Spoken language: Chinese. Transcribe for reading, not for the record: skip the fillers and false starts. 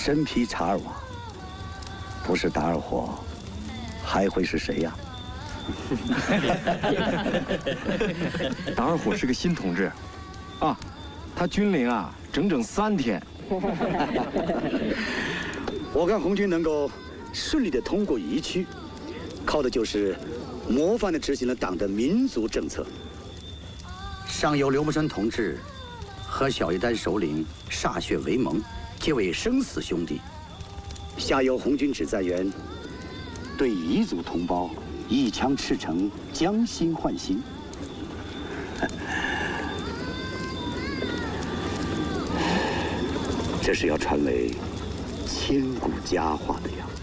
身披查尔瓦，不是达尔火，还会是谁呀？ 达尔火是个新同志，啊，他军龄啊整整3天。 我看红军能够顺利地通过疫区，靠的就是模范地执行了党的民族政策。上有刘木生同志和小一丹首领歃血为盟，结为生死兄弟；下有红军指战员对彝族同胞一枪赤诚，将心换心。这是要传为千古佳话的呀。